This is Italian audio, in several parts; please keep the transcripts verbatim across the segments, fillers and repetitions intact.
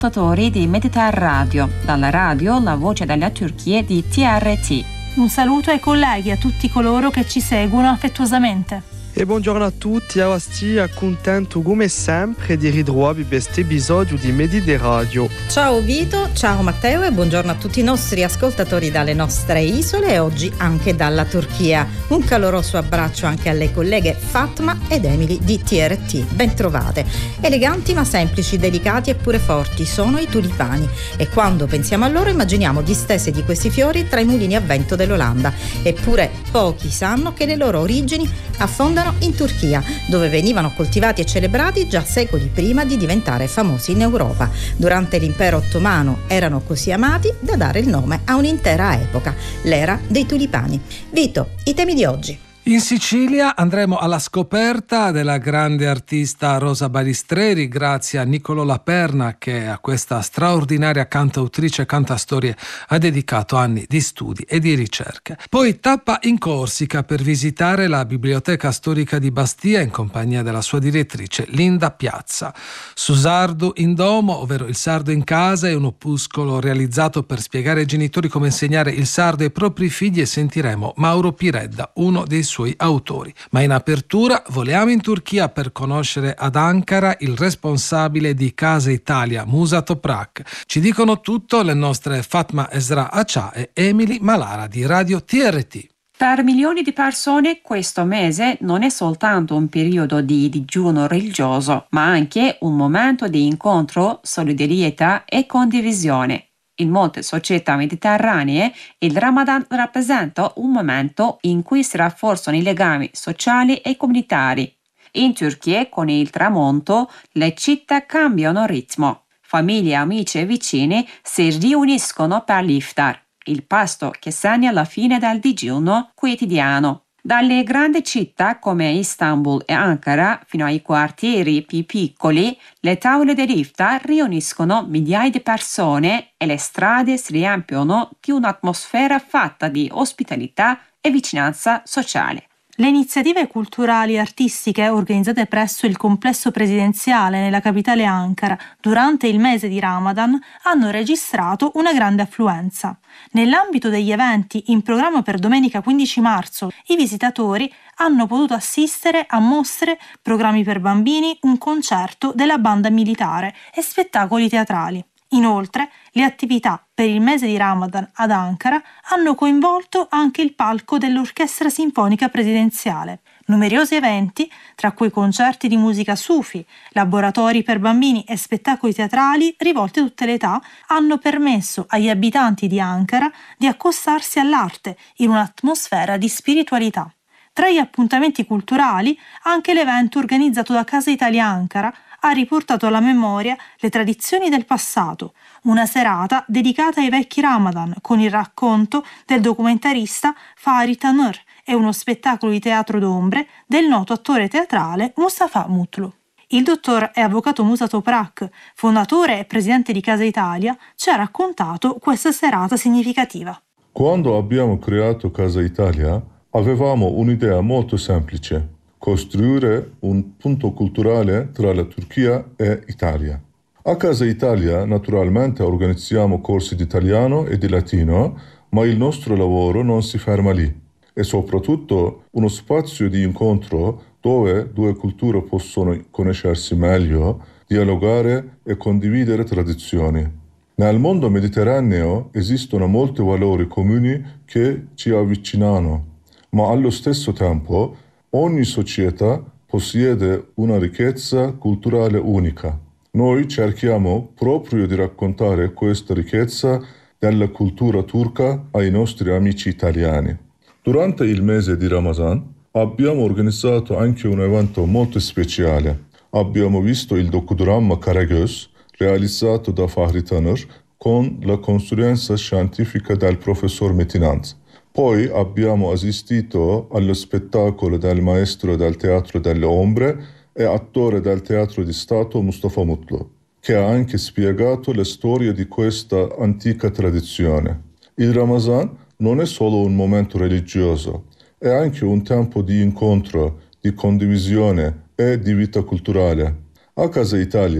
ascoltatori di Meditar Radio, dalla radio La Voce della Turchia di T R T. Un saluto ai colleghi e a tutti coloro che ci seguono affettuosamente. E buongiorno a tutti, io sono contento come sempre di ritrovarvi per questo episodio di Meditar Radio. Ciao Vito, ciao Matteo e buongiorno a tutti i nostri ascoltatori dalle nostre isole e oggi anche dalla Turchia. Un caloroso abbraccio anche alle colleghe Fatma ed Emily di T R T. Ben trovate. Eleganti ma semplici, delicati e pure forti sono i tulipani e quando pensiamo a loro immaginiamo distese di questi fiori tra i mulini a vento dell'Olanda. Eppure pochi sanno che le loro origini affondano in Turchia, dove venivano coltivati e celebrati già secoli prima di diventare famosi in Europa. Durante l'impero ottomano erano così amati da dare il nome a un'intera epoca, l'era dei tulipani. Vito, i temi di oggi. In Sicilia andremo alla scoperta della grande artista Rosa Balistreri grazie a Niccolò Laperna, che a questa straordinaria cantautrice e cantastorie ha dedicato anni di studi e di ricerche. Poi tappa in Corsica per visitare la Biblioteca Storica di Bastia in compagnia della sua direttrice Linda Piazza. Su Sardo in Domo, ovvero Il Sardo in Casa, è un opuscolo realizzato per spiegare ai genitori come insegnare il sardo ai propri figli e sentiremo Mauro Piredda, uno dei suoi autori. Ma in apertura voliamo in Turchia per conoscere ad Ankara il responsabile di Casa Italia, Musa Toprak. Ci dicono tutto le nostre Fatma Esra Acha e Emily Malara di Radio T R T. Per milioni di persone questo mese non è soltanto un periodo di digiuno religioso, ma anche un momento di incontro, solidarietà e condivisione. In molte società mediterranee il Ramadan rappresenta un momento in cui si rafforzano i legami sociali e comunitari. In Turchia, con il tramonto, le città cambiano ritmo. Famiglie, amici e vicini si riuniscono per l'iftar, il pasto che segna la fine del digiuno quotidiano. Dalle grandi città come Istanbul e Ankara fino ai quartieri più piccoli, le tavole dell'iftar riuniscono migliaia di persone e le strade si riempiono di un'atmosfera fatta di ospitalità e vicinanza sociale. Le iniziative culturali e artistiche organizzate presso il complesso presidenziale nella capitale Ankara durante il mese di Ramadan hanno registrato una grande affluenza. Nell'ambito degli eventi in programma per domenica quindici marzo, i visitatori hanno potuto assistere a mostre, programmi per bambini, un concerto della banda militare e spettacoli teatrali. Inoltre, le attività per il mese di Ramadan ad Ankara hanno coinvolto anche il palco dell'Orchestra Sinfonica Presidenziale. Numerosi eventi, tra cui concerti di musica sufi, laboratori per bambini e spettacoli teatrali rivolti a tutte le età, hanno permesso agli abitanti di Ankara di accostarsi all'arte in un'atmosfera di spiritualità. Tra gli appuntamenti culturali, anche l'evento organizzato da Casa Italia Ankara ha riportato alla memoria le tradizioni del passato, una serata dedicata ai vecchi Ramadan con il racconto del documentarista Fahri Tanır e uno spettacolo di teatro d'ombre del noto attore teatrale Mustafa Mutlu. Il dottor e avvocato Musa Toprak, fondatore e presidente di Casa Italia, ci ha raccontato questa serata significativa. Quando abbiamo creato Casa Italia avevamo un'idea molto semplice: costruire un punto culturale tra la Turchia e Italia. A Casa Italia naturalmente organizziamo corsi di italiano e di latino, ma il nostro lavoro non si ferma lì. È soprattutto uno spazio di incontro dove due culture possono conoscersi meglio, dialogare e condividere tradizioni. Nel mondo mediterraneo esistono molti valori comuni che ci avvicinano, ma allo stesso tempo ogni società possiede una ricchezza culturale unica. Noi cerchiamo proprio di raccontare questa ricchezza della cultura turca ai nostri amici italiani. Durante il mese di Ramadan abbiamo organizzato anche un evento molto speciale. Abbiamo visto il docudramma Karagöz, realizzato da Fahri Tanır, con la consulenza scientifica del professor Metinant. Poi abbiamo assistito allo spettacolo del maestro del Teatro delle Ombre e attore del Teatro di Stato Mustafa Mutlu, che ha anche spiegato la storia di questa antica tradizione. Il Ramadan non è solo un momento religioso, è anche un tempo di incontro, di condivisione e di vita culturale. A Casa Italia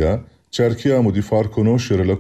cerchiamo di far conoscere la